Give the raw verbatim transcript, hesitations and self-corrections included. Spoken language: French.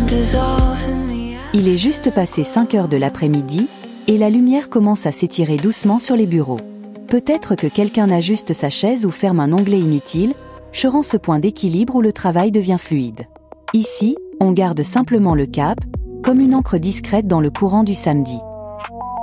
Il est juste passé cinq heures de l'après-midi, et la lumière commence à s'étirer doucement sur les bureaux. Peut-être que quelqu'un ajuste sa chaise ou ferme un onglet inutile, cherchant ce point d'équilibre où le travail devient fluide. Ici, on garde simplement le cap, comme une encre discrète dans le courant du samedi.